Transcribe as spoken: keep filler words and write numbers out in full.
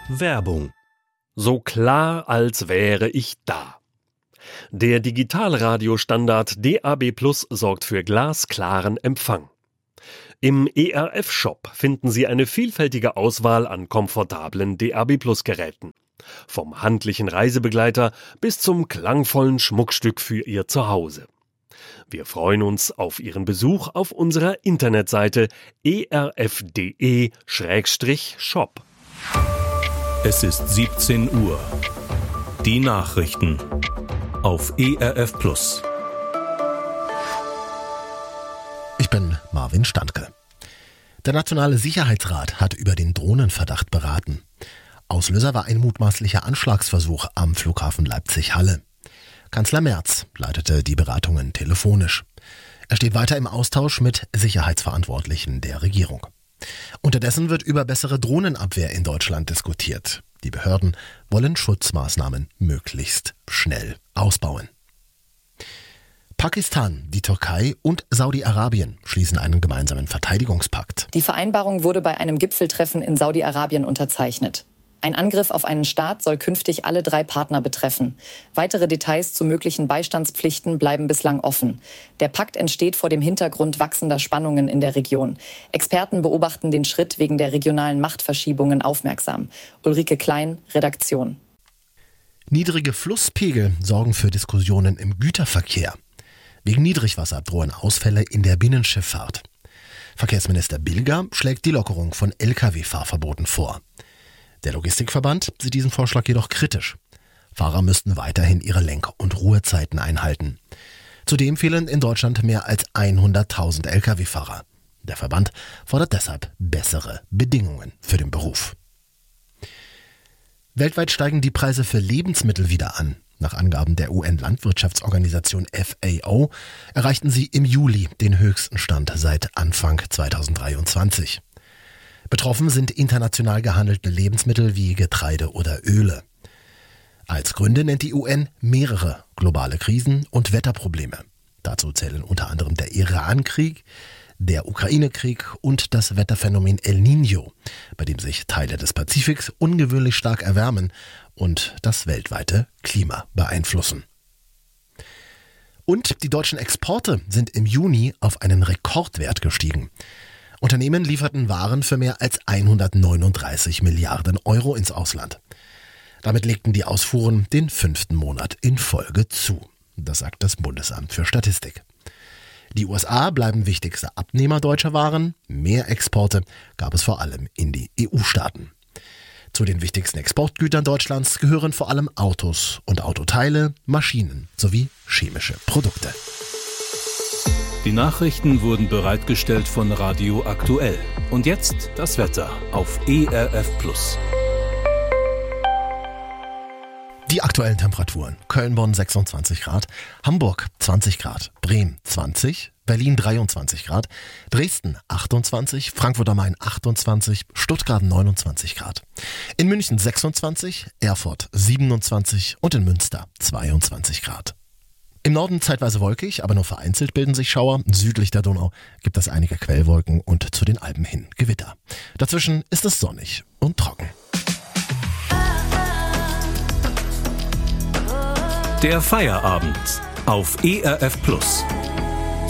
Werbung. So klar, als wäre ich da. Der Digitalradiostandard D A B Plus sorgt für glasklaren Empfang. Im E R F-Shop finden Sie eine vielfältige Auswahl an komfortablen D A B Plus Geräten. Vom handlichen Reisebegleiter bis zum klangvollen Schmuckstück für Ihr Zuhause. Wir freuen uns auf Ihren Besuch auf unserer Internetseite e r f punkt d e Schrägstrich shop. Es ist siebzehn Uhr. Die Nachrichten auf E R F Plus. Ich bin Marvin Standke. Der Nationale Sicherheitsrat hat über den Drohnenverdacht beraten. Auslöser war ein mutmaßlicher Anschlagsversuch am Flughafen Leipzig-Halle. Kanzler Merz leitete die Beratungen telefonisch. Er steht weiter im Austausch mit Sicherheitsverantwortlichen der Regierung. Unterdessen wird über bessere Drohnenabwehr in Deutschland diskutiert. Die Behörden wollen Schutzmaßnahmen möglichst schnell ausbauen. Pakistan, die Türkei und Saudi-Arabien schließen einen gemeinsamen Verteidigungspakt. Die Vereinbarung wurde bei einem Gipfeltreffen in Saudi-Arabien unterzeichnet. Ein Angriff auf einen Staat soll künftig alle drei Partner betreffen. Weitere Details zu möglichen Beistandspflichten bleiben bislang offen. Der Pakt entsteht vor dem Hintergrund wachsender Spannungen in der Region. Experten beobachten den Schritt wegen der regionalen Machtverschiebungen aufmerksam. Ulrike Klein, Redaktion. Niedrige Flusspegel sorgen für Diskussionen im Güterverkehr. Wegen Niedrigwasser drohen Ausfälle in der Binnenschifffahrt. Verkehrsminister Bilger schlägt die Lockerung von L K W-Fahrverboten vor. Der Logistikverband sieht diesen Vorschlag jedoch kritisch. Fahrer müssten weiterhin ihre Lenk- und Ruhezeiten einhalten. Zudem fehlen in Deutschland mehr als hunderttausend L K W-Fahrer. Der Verband fordert deshalb bessere Bedingungen für den Beruf. Weltweit steigen die Preise für Lebensmittel wieder an. Nach Angaben der U N-Landwirtschaftsorganisation F A O erreichten sie im Juli den höchsten Stand seit Anfang zweitausenddreiundzwanzig. Betroffen sind international gehandelte Lebensmittel wie Getreide oder Öle. Als Gründe nennt die U N mehrere globale Krisen und Wetterprobleme. Dazu zählen unter anderem der Iran-Krieg, der Ukraine-Krieg und das Wetterphänomen El Niño, bei dem sich Teile des Pazifiks ungewöhnlich stark erwärmen und das weltweite Klima beeinflussen. Und die deutschen Exporte sind im Juni auf einen Rekordwert gestiegen. Unternehmen lieferten Waren für mehr als hundertneununddreißig Milliarden Euro ins Ausland. Damit legten die Ausfuhren den fünften Monat in Folge zu. Das sagt das Bundesamt für Statistik. Die U S A bleiben wichtigster Abnehmer deutscher Waren. Mehr Exporte gab es vor allem in die E U-Staaten. Zu den wichtigsten Exportgütern Deutschlands gehören vor allem Autos und Autoteile, Maschinen sowie chemische Produkte. Die Nachrichten wurden bereitgestellt von Radio Aktuell. Und jetzt das Wetter auf E R F Plus. Die aktuellen Temperaturen: Köln-Bonn sechsundzwanzig Grad, Hamburg zwanzig Grad, Bremen zwanzig, Berlin dreiundzwanzig Grad, Dresden achtundzwanzig, Frankfurt am Main achtundzwanzig, Stuttgart neunundzwanzig Grad. In München sechsundzwanzig, Erfurt siebenundzwanzig und in Münster zweiundzwanzig Grad. Im Norden zeitweise wolkig, aber nur vereinzelt bilden sich Schauer. Südlich der Donau gibt es einige Quellwolken und zu den Alpen hin Gewitter. Dazwischen ist es sonnig und trocken. Der Feierabend auf E R F Plus.